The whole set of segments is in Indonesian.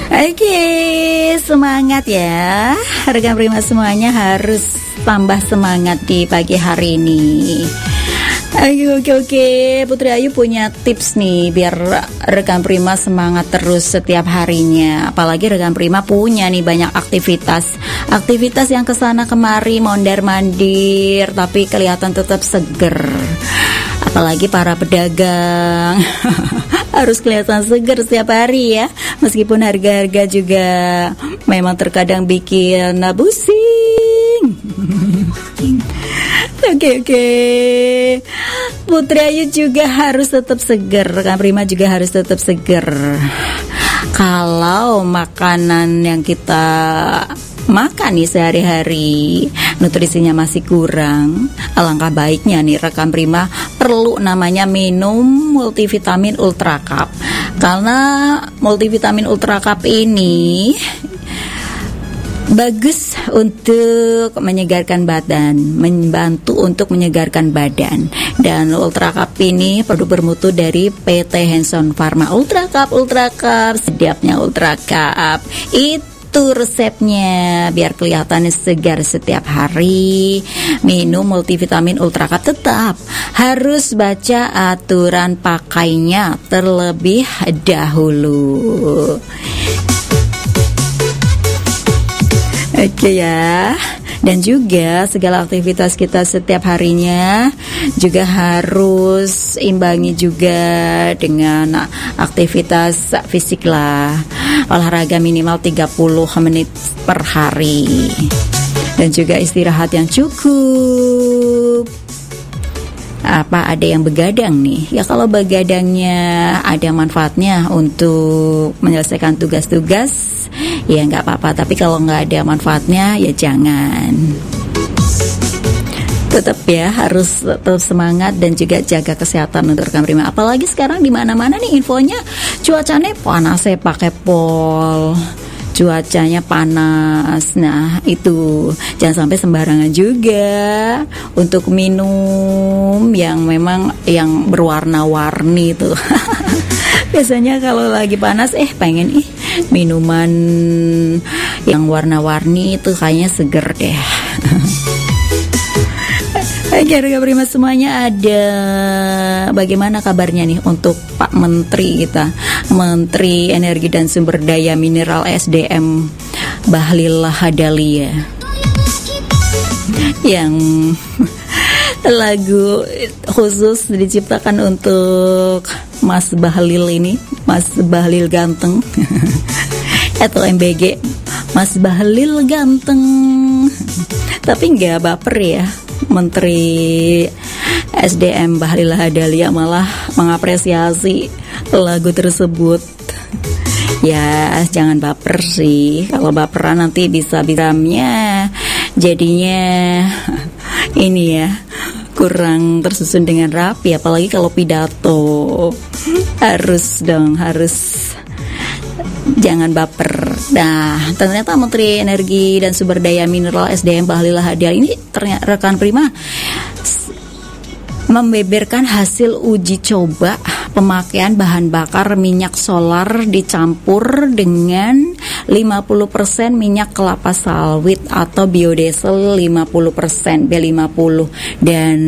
Oke, semangat ya. Rekan Prima semuanya harus tambah semangat di pagi hari ini. Oke. Putri Ayu punya tips nih biar rekan Prima semangat terus setiap harinya. Apalagi rekan Prima punya nih banyak aktivitas yang kesana kemari mondar-mandir, tapi kelihatan tetap seger. Apalagi para pedagang harus kelihatan seger setiap hari ya. Meskipun harga-harga juga memang terkadang bikin pusing. Oke. Putri Ayu juga harus tetap seger, Kak Prima juga harus tetap seger. Kalau makanan yang kita makan nih sehari-hari nutrisinya masih kurang, alangkah baiknya nih rekan Prima perlu namanya minum multivitamin Ultra Cup. Karena multivitamin Ultra Cup ini bagus untuk menyegarkan badan, membantu untuk menyegarkan badan. Dan Ultra Cup ini produk bermutu dari PT Hanson Pharma. Ultra Cup, sedapnya Ultra Cup. Itu resepnya biar kelihatan segar setiap hari. Minum multivitamin Ultra Cup, tetap harus baca aturan pakainya terlebih dahulu. Oke ya. Dan juga segala aktivitas kita setiap harinya juga harus imbangi juga dengan aktivitas fisik lah. Olahraga minimal 30 menit per hari. Dan juga istirahat yang cukup. Apa ada yang begadang nih? Ya kalau begadangnya ada manfaatnya untuk menyelesaikan tugas-tugas, ya nggak apa-apa. Tapi kalau nggak ada manfaatnya, ya jangan. Tetap ya harus tetap semangat dan juga jaga kesehatan untuk rekan Prima. Apalagi sekarang di mana-mana nih infonya cuacanya panas, saya pakai pol. Cuacanya panas. Nah itu jangan sampai sembarangan juga untuk minum yang memang yang berwarna-warni tuh. Biasanya kalau lagi panas pengen minuman yang warna-warni itu kayaknya seger deh. Rekan Prima semuanya, ada bagaimana kabarnya nih untuk Pak Menteri kita, Menteri Energi dan Sumber Daya Mineral SDM Bahlil Lahadalia, yang lagu khusus diciptakan untuk Mas Bahlil ini, Mas Bahlil ganteng atau MBG, Mas Bahlil ganteng. Tapi nggak baper ya, Menteri SDM Bahlil Lahadalia malah mengapresiasi lagu tersebut. Ya jangan baper sih, kalau baperan nanti bisa-bisanya jadinya ini ya kurang tersusun dengan rapi. Apalagi kalau pidato harus jangan baper. Nah, ternyata Menteri Energi dan Sumber Daya Mineral SDM Bahlil Lahadalia ini ternyata rekan Prima membeberkan hasil uji coba pemakaian bahan bakar minyak solar dicampur dengan 50% minyak kelapa sawit atau biodiesel 50% B50. Dan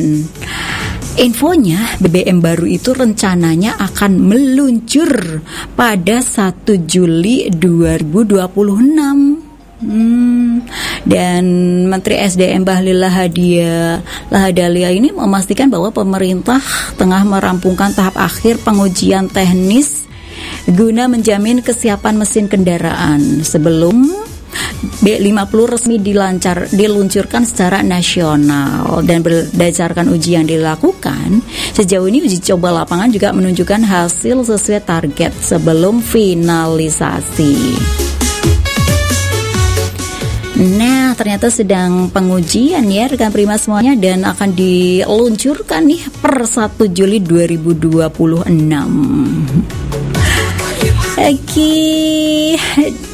infonya BBM baru itu rencananya akan meluncur pada 1 Juli 2026. Dan Menteri SDM Bahlil Lahadalia ini memastikan bahwa pemerintah tengah merampungkan tahap akhir pengujian teknis guna menjamin kesiapan mesin kendaraan sebelum B50 resmi diluncurkan secara nasional. Dan berdasarkan uji yang dilakukan sejauh ini, uji coba lapangan juga menunjukkan hasil sesuai target sebelum finalisasi. Nah, ternyata sedang pengujian ya rekan Prima semuanya, dan akan diluncurkan nih per 1 Juli 2026. Oke.